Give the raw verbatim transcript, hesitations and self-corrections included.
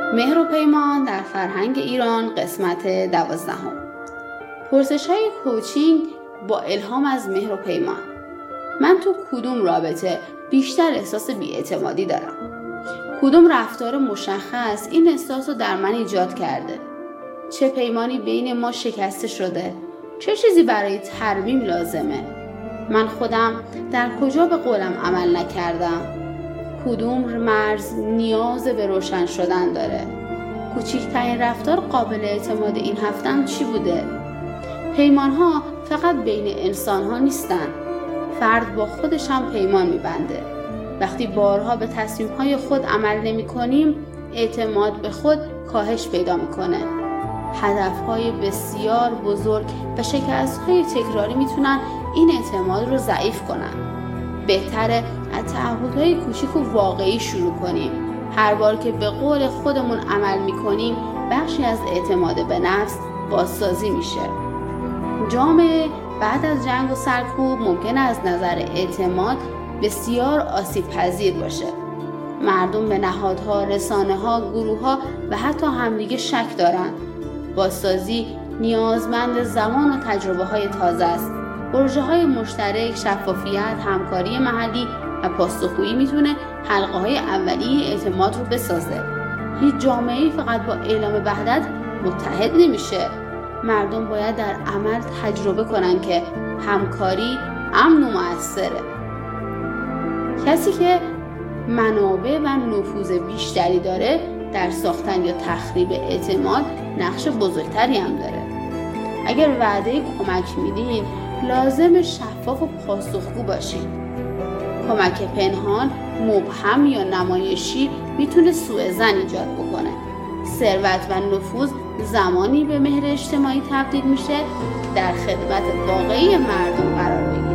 مهر و پیمان در فرهنگ ایران قسمت دوازدهم. پرسش‌های کوچینگ با الهام از مهر و پیمان. من تو کدوم رابطه بیشتر احساس بی‌اعتمادی دارم؟ کدوم رفتار مشخص این احساس رو در من ایجاد کرده؟ چه پیمانی بین ما شکسته شده؟ چه چیزی برای ترمیم لازمه؟ من خودم در کجا به قولم عمل نکردم؟ کدوم مرز نیاز به روشن شدن داره؟ کوچکترین رفتار قابل اعتماد این هفتم چی بوده؟ پیمان ها فقط بین انسان ها نیستن. فرد با خودش هم پیمان میبنده. وقتی بارها به تصمیم های خود عمل نمی کنیم، اعتماد به خود کاهش پیدا میکنه. هدف های بسیار بزرگ و شکست های تکراری میتونن این اعتماد رو ضعیف کنن. بهتره از تعهدهای کوچیک و واقعی شروع کنیم. هر بار که به قول خودمون عمل میکنیم، بخشی از اعتماد به نفس بازسازی میشه. جامعه بعد از جنگ و سرکوب ممکن از نظر اعتماد بسیار آسیب پذیر باشه. مردم به نهادها، رسانه‌ها، گروه‌ها و حتی همدیگه شک دارن. بازسازی نیازمند زمان و تجربه‌های تازه است. پروژه‌های مشترک، شفافیت، همکاری محلی و پاسخگویی میتونه حلقه‌های اولیه اعتماد رو بسازه. هیچ جامعه‌ای فقط با اعلام وحدت متحد نمیشه. مردم باید در عمل تجربه کنن که همکاری امن و مؤثره. کسی که منابع و نفوذ بیشتری داره در ساختن یا تخریب اعتماد نقش بزرگتری هم داره. اگر وعده کمک میدین، لازم شفاف و پاسخگو باشین. کمک پنهان، مبهم یا نمایشی میتونه سوء ظن ایجاد بکنه. ثروت و نفوذ زمانی به مهر اجتماعی تبدیل میشه در خدمت واقعی مردم قرار بگیره.